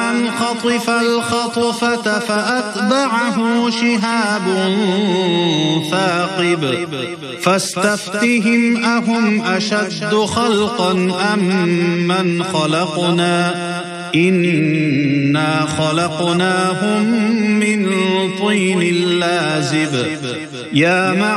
خطف الخطفة فأتبعه شهاب ثاقب فاستفتهم أهم أشد خلقا أم من خلقنا إنا خلقناهم من طين لازب